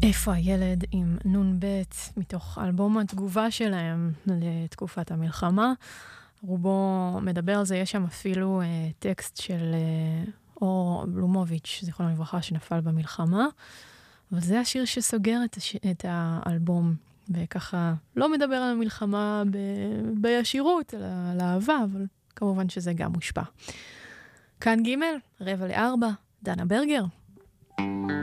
איפה הילד עם נון בית מתוך אלבום התגובה שלהם לתקופת המלחמה. רובו מדבר על זה, יש שם אפילו טקסט של אור בלומוביץ', זיכרונו לברכה, שנפל במלחמה. אבל זה השיר שסוגר את האלבום, וככה לא מדבר על המלחמה בישירות, אלא על האהבה, אבל כמובן שזה גם מושפע. כאן ג' 3:45, דנה ברגר.